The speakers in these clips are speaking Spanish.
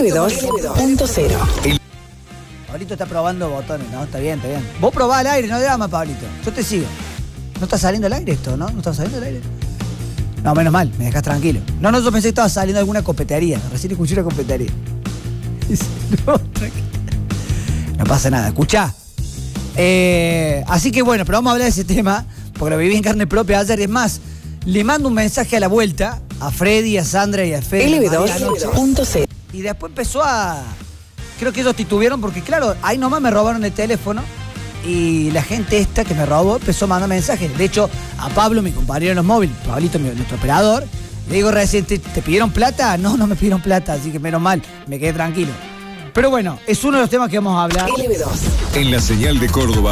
LB2.0. Pablito está probando botones, ¿no? Está bien. Vos probá al aire, no drama, Pablito. Yo te sigo. ¿No está saliendo al aire esto, no? ¿No está saliendo al aire? No, menos mal, me dejás tranquilo. No, yo pensé que estaba saliendo de alguna copetería. Recién escuché una copetería. No, tranquilo. No pasa nada, escuchá. Así que bueno, pero vamos a hablar de ese tema, porque lo viví en carne propia ayer. Es más, le mando un mensaje a la vuelta a Freddy, a Sandra y a Fede. LB2.0. Y después empezó a... Creo que ellos titubearon porque, claro, ahí nomás me robaron el teléfono y la gente esta que me robó empezó a mandar mensajes. De hecho, a Pablo, mi compañero en los móviles, Pablito, nuestro operador, le digo recién, ¿te pidieron plata? No me pidieron plata, así que menos mal, me quedé tranquilo. Pero bueno, es uno de los temas que vamos a hablar. LB2. En la señal de Córdoba.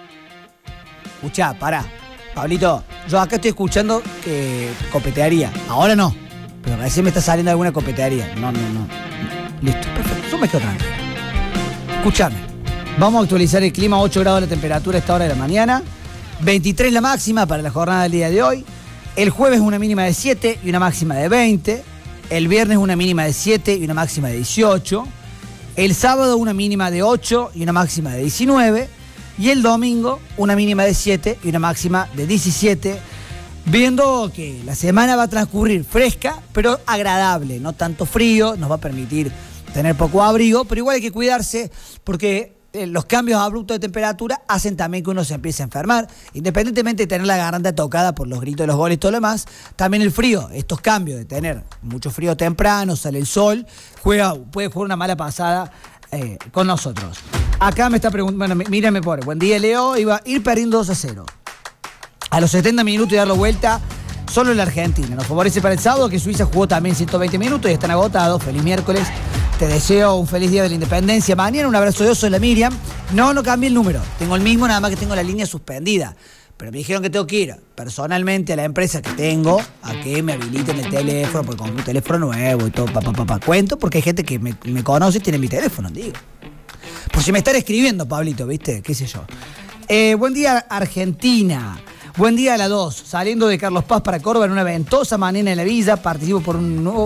Escuchá, pará. Pablito, yo acá estoy escuchando copetearía. Ahora no, pero recién me está saliendo alguna copetearía. No. Listo, perfecto, yo me quedo tranquilo. Escuchame, vamos a actualizar el clima, 8 grados la temperatura a esta hora de la mañana, 23 la máxima para la jornada del día de hoy, el jueves una mínima de 7 y una máxima de 20, el viernes una mínima de 7 y una máxima de 18, el sábado una mínima de 8 y una máxima de 19, y el domingo una mínima de 7 y una máxima de 17, viendo que la semana va a transcurrir fresca, pero agradable, no tanto frío, nos va a permitir tener poco abrigo, pero igual hay que cuidarse porque los cambios abruptos de temperatura hacen también que uno se empiece a enfermar, independientemente de tener la garganta tocada por los gritos de los goles y todo lo demás. También el frío, estos cambios de tener mucho frío temprano, sale el sol, puede jugar una mala pasada con nosotros. Acá me está preguntando, bueno, mírame por, buen día Leo, iba a ir perdiendo 2-0. A los 70 minutos y darlo vuelta, solo la Argentina. Nos favorece para el sábado, que Suiza jugó también 120 minutos y están agotados. Feliz miércoles. Te deseo un feliz día de la independencia. Mañana un abrazo de oso de la Miriam. No cambié el número. Tengo el mismo, nada más que tengo la línea suspendida. Pero me dijeron que tengo que ir personalmente a la empresa que tengo a que me habiliten el teléfono, porque con un teléfono nuevo y todo, cuento, porque hay gente que me conoce y tiene mi teléfono, digo. Por si me están escribiendo, Pablito, ¿viste? ¿Qué sé yo? Buen día, Argentina. Buen día a la 2, saliendo de Carlos Paz para Córdoba en una ventosa mañana en la villa, participo por un nuevo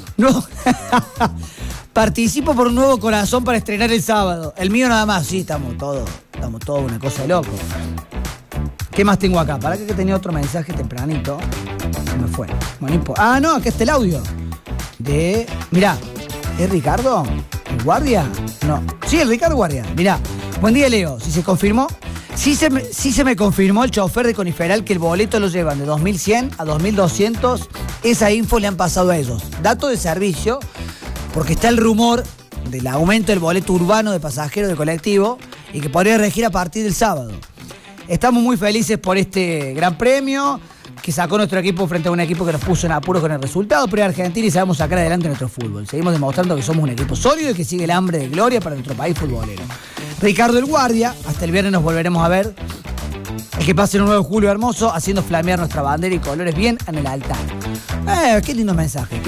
corazón para estrenar el sábado. El mío nada más, sí, estamos todos una cosa de loco. ¿Qué más tengo acá? Para que tenía otro mensaje tempranito. Se me fue. No, acá está el audio. Mirá, ¿es Ricardo? ¿El guardia? No. Sí, el Ricardo Guardia. Mirá. Buen día, Leo. Si se confirmó. Sí se me confirmó el chofer de Coniferal que el boleto lo llevan de 2.100 a 2.200. Esa info le han pasado a ellos. Dato de servicio, porque está el rumor del aumento del boleto urbano de pasajeros de colectivo y que podría regir a partir del sábado. Estamos muy felices por este gran premio que sacó nuestro equipo frente a un equipo que nos puso en apuros con el resultado, pero es Argentina y sabemos sacar adelante nuestro fútbol. Seguimos demostrando que somos un equipo sólido y que sigue el hambre de gloria para nuestro país futbolero. Ricardo el Guardia, hasta el viernes nos volveremos a ver. Que pasen un 9 de julio hermoso, haciendo flamear nuestra bandera y colores bien en el altar. Qué lindo mensaje,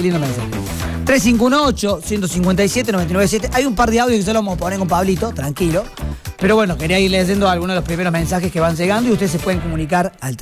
3518-157-997. Hay un par de audios que solo vamos a poner con Pablito, tranquilo. Pero bueno, quería ir leyendo algunos de los primeros mensajes que van llegando y ustedes se pueden comunicar al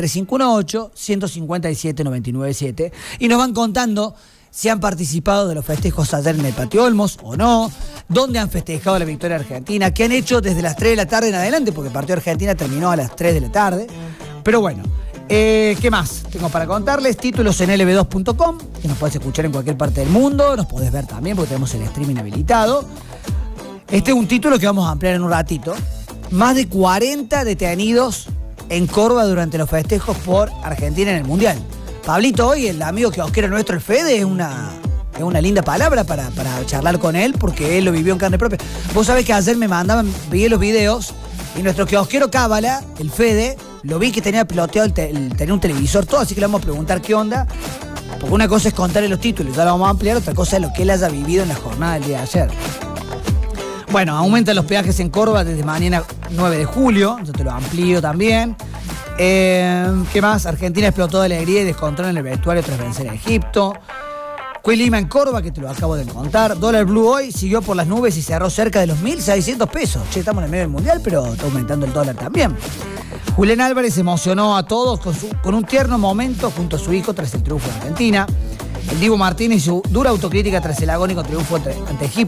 3518-157-997 y nos van contando si han participado de los festejos ayer en el Patio Olmos o no, dónde han festejado la victoria argentina, qué han hecho desde las 3 de la tarde en adelante, porque el partido de Argentina terminó a las 3 de la tarde. Pero bueno, ¿qué más tengo para contarles? Títulos en lb2.com, que nos podés escuchar en cualquier parte del mundo, nos podés ver también porque tenemos el streaming habilitado. Este es un título que vamos a ampliar en un ratito. Más de 40 detenidos en Córdoba durante los festejos por Argentina en el Mundial. Pablito, hoy el amigo kiosquero nuestro, el Fede, es una linda palabra para charlar con él, porque él lo vivió en carne propia. Vos sabés que ayer vi los videos, y nuestro kiosquero Cábala, el Fede, lo vi que tenía piloteado tenía un televisor, todo, así que le vamos a preguntar qué onda, porque una cosa es contarle los títulos, ya lo vamos a ampliar, otra cosa es lo que él haya vivido en la jornada del día de ayer. Bueno, aumentan los peajes en Córdoba desde mañana 9 de julio, yo te lo amplío también. ¿Qué más? Argentina explotó de alegría y descontrol en el vestuario tras vencer a Egipto. Lima en Córdoba, que te lo acabo de contar. Dólar blue hoy siguió por las nubes y cerró cerca de los 1.600 pesos. Che, estamos en el medio del mundial, pero está aumentando el dólar también. Julián Álvarez emocionó a todos con un tierno momento junto a su hijo tras el triunfo de Argentina. El Dibu Martínez y su dura autocrítica tras el agónico triunfo ante Egipto.